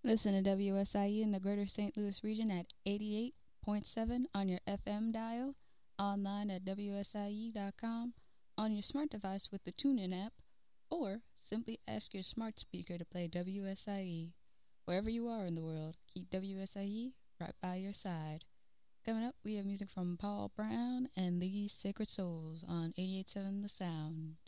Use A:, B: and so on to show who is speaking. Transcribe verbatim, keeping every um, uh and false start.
A: Listen to W S I E in the greater Saint Louis region at eighty-eight point seven on your F M dial, online at W S I E dot com, on your smart device with the TuneIn app, or simply ask your smart speaker to play W S I E. Wherever you are in the world, keep W S I E right by your side. Coming up, we have music from Paul Brown and Lee's Sacred Souls on eighty-eight point seven The Sound.